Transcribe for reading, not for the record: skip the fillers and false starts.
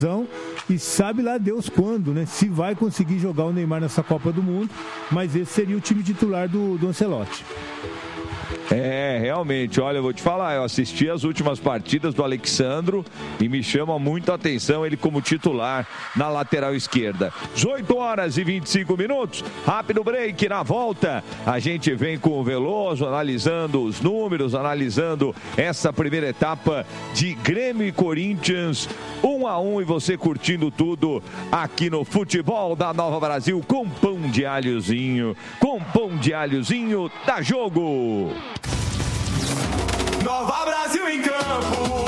e sabe lá Deus quando, né? Se vai conseguir jogar o Neymar nessa Copa do Mundo, mas esse seria o time titular do Ancelotti. Realmente, olha, eu vou te falar, eu assisti as últimas partidas do Alexandro e me chama muito a atenção ele como titular na lateral esquerda. 18h25, rápido break, na volta a gente vem com o Veloso analisando os números, analisando essa primeira etapa de Grêmio e Corinthians, 1-1, e você curtindo tudo aqui no Futebol da Nova Brasil com pão de alhozinho, dá jogo! Nova Brasil em campo!